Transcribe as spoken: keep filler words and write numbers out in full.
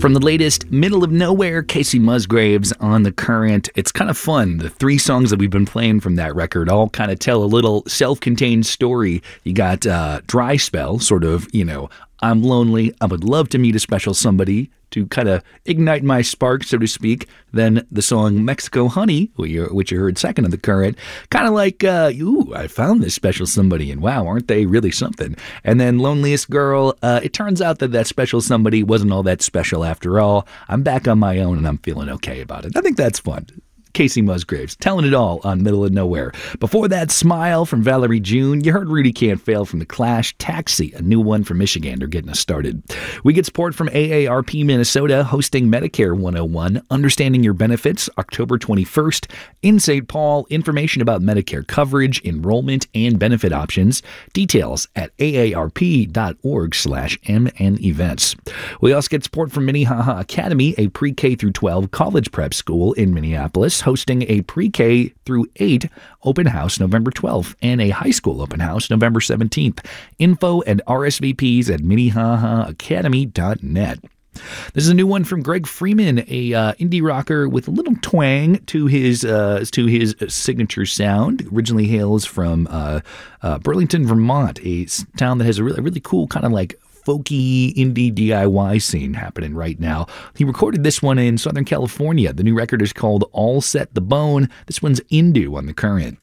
From the latest Middle of Nowhere, Casey Musgraves on The Current. It's kind of fun. The three songs that we've been playing from that record all kind of tell a little self-contained story. You got uh, Dry Spell, sort of, you know, I'm lonely, I would love to meet a special somebody to kind of ignite my spark, so to speak. Then the song Mexico Honey, which you heard second of The Current, kind of like, uh, ooh, I found this special somebody, and wow, aren't they really something? And then Loneliest Girl, uh, it turns out that that special somebody wasn't all that special after all. I'm back on my own, and I'm feeling okay about it. I think that's fun. Casey Musgraves, telling it all on Middle of Nowhere. Before that, Smile from Valerie June. You heard Rudy Can't Fail from The Clash. Taxi, a new one from Michigan. They're getting us started. We get support from A A R P Minnesota, hosting Medicare one oh one, Understanding Your Benefits, October twenty-first. In Saint Paul, information about Medicare coverage, enrollment, and benefit options. Details at aarp.org slash mn events. We also get support from Minnehaha Academy, a pre-K through twelve college prep school in Minneapolis, hosting a pre-K through eight open house November twelfth and a high school open house November seventeenth. Info and R S V Ps at minnehaha academy dot net. This is a new one from Greg Freeman, a uh, indie rocker with a little twang to his uh, to his signature sound. Originally hails from uh, uh, Burlington, Vermont, a town that has a really, really cool kind of like folky indie D I Y scene happening right now. He recorded this one in Southern California. The new record is called All Set the Bone. This one's Indu on The Current.